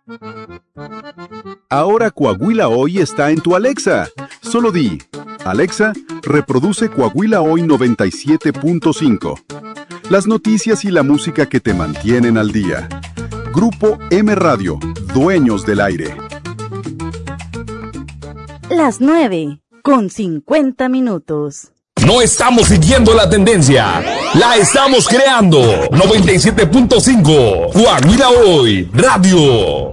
Ahora Coahuila Hoy está en tu Alexa. Solo di, Alexa, reproduce Coahuila Hoy 97.5. Las noticias y la música que te mantienen al día. Grupo M Radio, dueños del aire. Las 9:50. No estamos siguiendo la tendencia, la estamos creando. 97.5, Coahuila Hoy, Radio.